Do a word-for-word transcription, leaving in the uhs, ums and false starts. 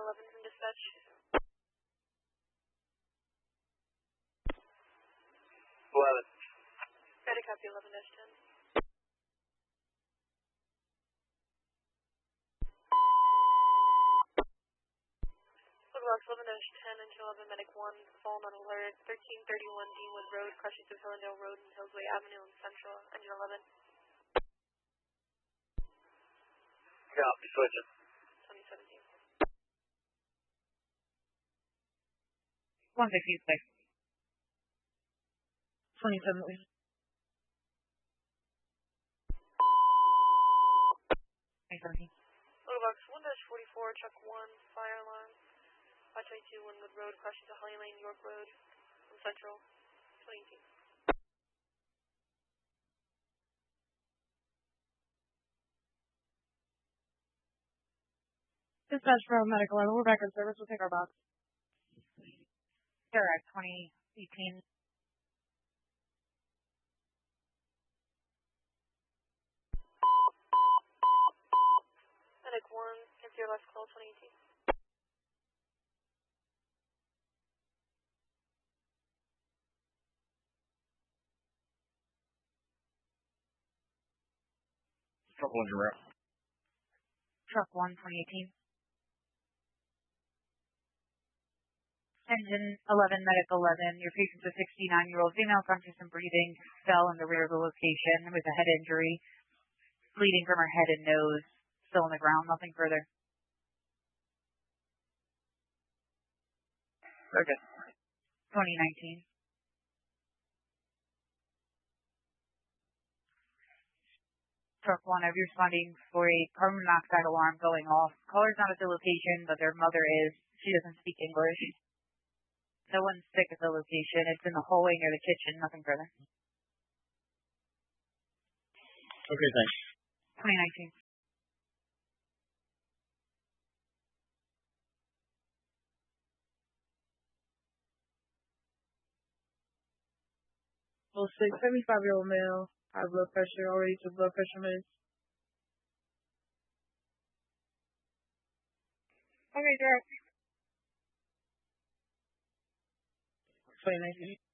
eleven from dispatch. eleven. Ready, copy eleven dash ten. Box eleven dash ten, engine eleven, medic one, fallen on alert, thirteen thirty-one Deanwood Road, crashing through Hillendale Road and Hillsway Avenue in Central, engine eleven. Copy, switching. twenty seventeen. one sixty-six. twenty-seven. twenty seventeen. Box one dash forty-four, truck one, fire alarm. five twenty-two Winwood Road, crashing to Holly Lane, York Road, from Central, twenty eighteen. Dispatch from medical level, we're back in service, we'll take our box. Direct, twenty eighteen. Medic one, answer your last call, twenty eighteen. Truck one's around. Truck one, twenty eighteen. Engine eleven, medic eleven. Your patient's a sixty-nine-year-old female, conscious and breathing, fell in the rear of the location with a head injury, bleeding from her head and nose, still on the ground, nothing further. Okay. twenty nineteen. Truck one, I'll be responding for a carbon monoxide alarm going off. Caller's not at the location, but their mother is. She doesn't speak English. No one's sick at the location. It's in the hallway near the kitchen, nothing further. Okay, thanks. twenty nineteen. Oh six, seventy-five-year-old male, high blood pressure, already took blood pressure meds. Okay, direct. twenty nineteen.